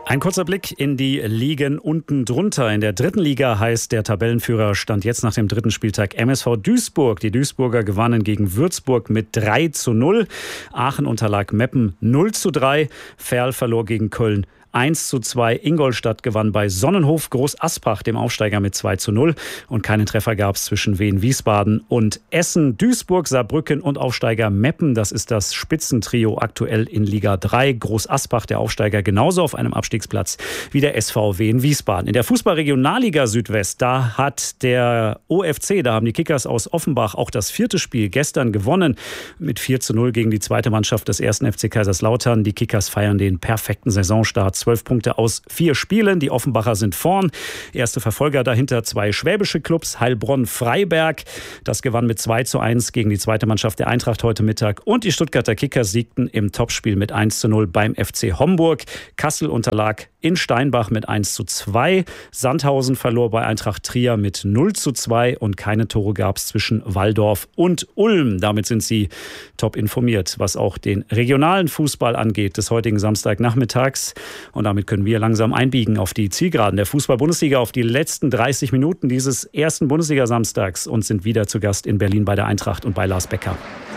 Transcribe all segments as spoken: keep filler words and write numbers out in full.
Ein kurzer Blick in die Ligen unten drunter. In der dritten Liga heißt der Tabellenführer stand jetzt nach dem dritten Spieltag M S V Duisburg. Die Duisburger gewannen gegen Würzburg mit drei zu null. Aachen unterlag Meppen null zu drei. Verl verlor gegen Köln eins zu zwei. Ingolstadt gewann bei Sonnenhof Groß Asbach, dem Aufsteiger, mit zwei zu null. Und keinen Treffer gab es zwischen Wien Wiesbaden und Essen. Duisburg, Saarbrücken und Aufsteiger Meppen. Das ist das Spitzentrio aktuell in Liga drei. Groß Asbach, der Aufsteiger, genauso auf einem Abstiegsplatz wie der S V Wien Wiesbaden. In der Fußball-Regionalliga Südwest, da hat der O F C, da haben die Kickers aus Offenbach auch das vierte Spiel gestern gewonnen. Mit vier zu null gegen die zweite Mannschaft des ersten F C Kaiserslautern. Die Kickers feiern den perfekten Saisonstart. Zwölf Punkte aus vier Spielen. Die Offenbacher sind vorn. Erste Verfolger dahinter zwei schwäbische Clubs. Heilbronn-Freiberg. Das gewann mit zwei zu eins gegen die zweite Mannschaft der Eintracht heute Mittag. Und die Stuttgarter Kickers siegten im Topspiel mit eins zu null beim F C Homburg. Kassel unterlag in Steinbach mit eins zu zwei. Sandhausen verlor bei Eintracht Trier mit null zu zwei. Und keine Tore gab es zwischen Walldorf und Ulm. Damit sind Sie top informiert, was auch den regionalen Fußball angeht des heutigen Samstagnachmittags. Und damit können wir langsam einbiegen auf die Zielgeraden der Fußball-Bundesliga, auf die letzten dreißig Minuten dieses ersten Bundesliga-Samstags und sind wieder zu Gast in Berlin bei der Eintracht und bei Lars Becker.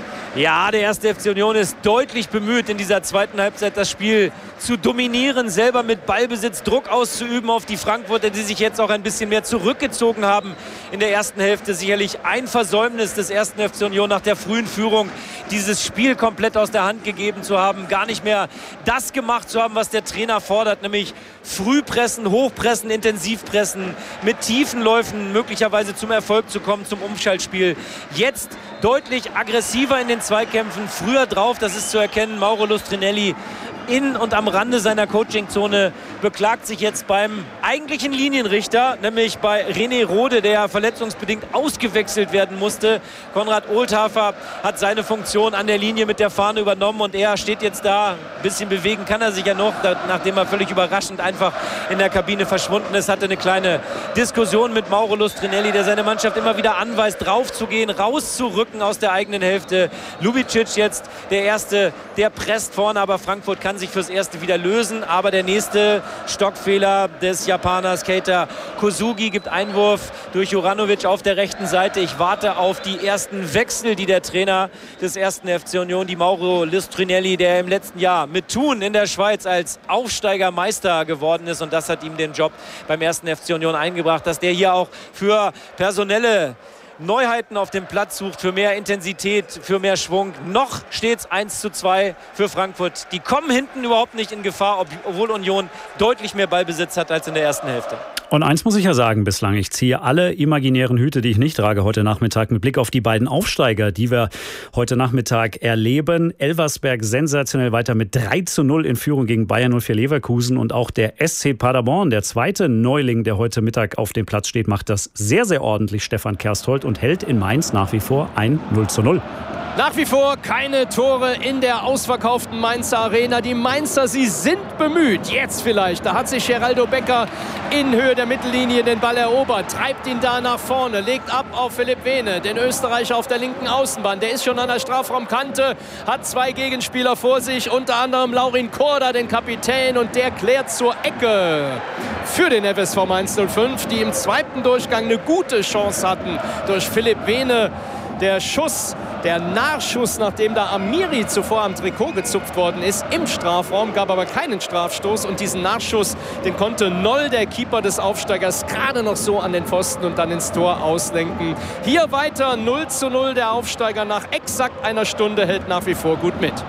Ja, der erste F C Union ist deutlich bemüht, in dieser zweiten Halbzeit das Spiel zu dominieren, selber mit Ballbesitz Druck auszuüben auf die Frankfurter, die sich jetzt auch ein bisschen mehr zurückgezogen haben in der ersten Hälfte. Sicherlich ein Versäumnis des ersten F C Union nach der frühen Führung, dieses Spiel komplett aus der Hand gegeben zu haben, gar nicht mehr das gemacht zu haben, was der Trainer fordert, nämlich Frühpressen, Hochpressen, Intensivpressen, mit tiefen Läufen möglicherweise zum Erfolg zu kommen, zum Umschaltspiel. Jetzt deutlich aggressiver in den Zweikämpfen, früher drauf, das ist zu erkennen. Mauro Lustrinelli in und am Rande seiner Coachingzone beklagt sich jetzt beim eigentlichen Linienrichter, nämlich bei René Rode, der verletzungsbedingt ausgewechselt werden musste. Konrad Ohlthafer hat seine Funktion an der Linie mit der Fahne übernommen und er steht jetzt da. Ein bisschen bewegen kann er sich ja noch, nachdem er völlig überraschend einfach in der Kabine verschwunden ist. Hatte eine kleine Diskussion mit Mauro Lustrinelli, der seine Mannschaft immer wieder anweist, draufzugehen, rauszurücken aus der eigenen Hälfte. Lubicic jetzt der Erste, der presst vorne, aber Frankfurt kann sich fürs Erste wieder lösen. Aber der nächste Stockfehler des Japaners Keita Kosugi gibt Einwurf durch Juranovic auf der rechten Seite. Ich warte auf die ersten Wechsel, die der Trainer des ersten F C Union, die Mauro Lustrinelli, der im letzten Jahr mit Thun in der Schweiz als Aufsteigermeister geworden ist, und das hat ihm den Job beim ersten F C Union eingebracht, dass der hier auch für personelle Neuheiten auf dem Platz sucht, für mehr Intensität, für mehr Schwung. Noch steht es eins zu zwei für Frankfurt. Die kommen hinten überhaupt nicht in Gefahr, obwohl Union deutlich mehr Ballbesitz hat als in der ersten Hälfte. Und eins muss ich ja sagen bislang, ich ziehe alle imaginären Hüte, die ich nicht trage heute Nachmittag, mit Blick auf die beiden Aufsteiger, die wir heute Nachmittag erleben. Elversberg sensationell weiter mit drei zu null in Führung gegen Bayern null vier Leverkusen, und auch der S C Paderborn, der zweite Neuling, der heute Mittag auf dem Platz steht, macht das sehr, sehr ordentlich, Stefan Kersthold, und hält in Mainz nach wie vor ein null zu null. Nach wie vor keine Tore in der ausverkauften Mainzer Arena. Die Mainzer, sie sind bemüht. Jetzt vielleicht. Da hat sich Geraldo Becker in Höhe der Mittellinie den Ball erobert. Treibt ihn da nach vorne. Legt ab auf Philipp Vene, den Österreicher auf der linken Außenbahn. Der ist schon an der Strafraumkante. Hat zwei Gegenspieler vor sich. Unter anderem Laurin Korda, den Kapitän. Und der klärt zur Ecke für den F S V Mainz null fünf, die im zweiten Durchgang eine gute Chance hatten durch Philipp Vene. Der Schuss, der Nachschuss, nachdem da Amiri zuvor am Trikot gezupft worden ist, im Strafraum, gab aber keinen Strafstoß. Und diesen Nachschuss, den konnte Noll, der Keeper des Aufsteigers, gerade noch so an den Pfosten und dann ins Tor auslenken. Hier weiter null zu null, der Aufsteiger nach exakt einer Stunde hält nach wie vor gut mit.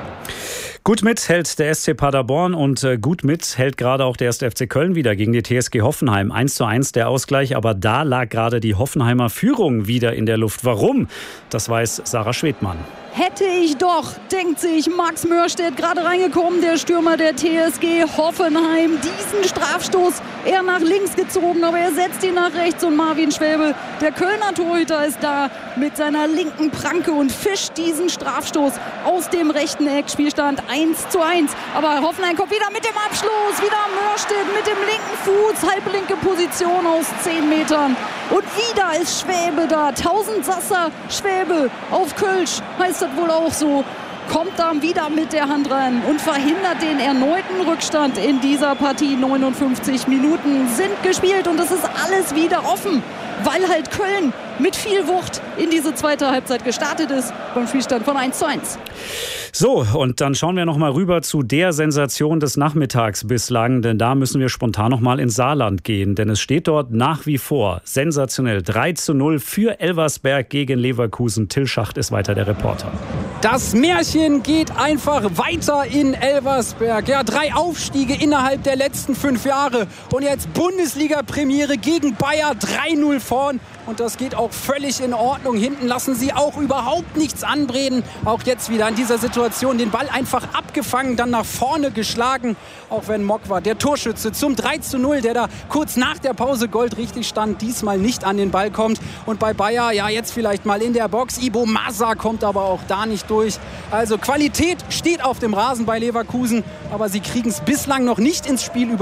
Gut mit hält der S C Paderborn, und äh, gut mit hält gerade auch der erste F C Köln wieder gegen die T S G Hoffenheim. eins zu eins der Ausgleich, aber da lag gerade die Hoffenheimer Führung wieder in der Luft. Warum? Das weiß Sarah Schwedmann. Hätte ich doch, denkt sich Max Mörstedt, gerade reingekommen, der Stürmer der T S G Hoffenheim. Diesen Strafstoß eher nach links gezogen, aber er setzt ihn nach rechts, und Marvin Schwäbe, der Kölner Torhüter, ist da mit seiner linken Pranke und fischt diesen Strafstoß aus dem rechten Eck. Spielstand eins zu eins. Aber Hoffenheim kommt wieder mit dem Abschluss, wieder Mörstedt mit dem linken Fuß, halblinke Position aus zehn Metern. Und wieder ist Schwäbe da. Tausendsasser Schwäbe auf Kölsch heißt das wohl auch so. kommt dann wieder mit der Hand ran und verhindert den erneuten Rückstand in dieser Partie. neunundfünfzig Minuten sind gespielt und es ist alles wieder offen, weil halt Köln mit viel Wucht in diese zweite Halbzeit gestartet ist beim Spielstand von eins zu eins. So, und dann schauen wir noch mal rüber zu der Sensation des Nachmittags bislang, denn da müssen wir spontan noch mal ins Saarland gehen, denn es steht dort nach wie vor sensationell drei zu null für Elversberg gegen Leverkusen. Till Schacht ist weiter der Reporter. Das Märchen geht einfach weiter in Elversberg. Ja, drei Aufstiege innerhalb der letzten fünf Jahre und jetzt Bundesliga-Premiere gegen Bayer, drei null vorn. Und das geht auch völlig in Ordnung. Hinten lassen sie auch überhaupt nichts anbrennen. Auch jetzt wieder in dieser Situation den Ball einfach abgefangen, dann nach vorne geschlagen. Auch wenn Mokwa, der Torschütze zum drei zu null, der da kurz nach der Pause goldrichtig stand, diesmal nicht an den Ball kommt. Und bei Bayer, ja jetzt vielleicht mal in der Box. Ibo Masa kommt aber auch da nicht durch. Also Qualität steht auf dem Rasen bei Leverkusen, aber sie kriegen es bislang noch nicht ins Spiel über.